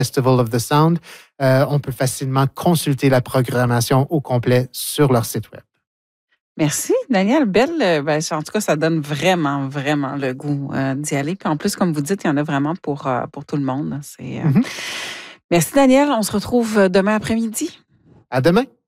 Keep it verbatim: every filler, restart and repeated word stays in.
Festival of the Sound. Euh, on peut facilement consulter la programmation au complet sur leur site web. Merci, Daniel. Belle, ben, en tout cas, ça donne vraiment, vraiment le goût euh, d'y aller. Puis en plus, comme vous dites, il y en a vraiment pour, euh, pour tout le monde. C'est, euh... mm-hmm. Merci, Daniel. On se retrouve demain après-midi. À demain.